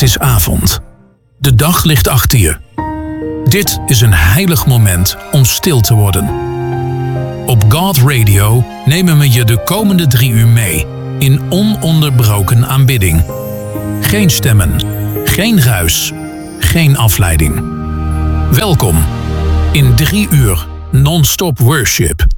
is avond. De dag ligt achter je. Dit is een heilig moment om stil te worden. Op God Radio nemen we je de komende 3 uur mee in ononderbroken aanbidding. Geen stemmen, geen ruis, geen afleiding. Welkom in 3 uur non-stop worship.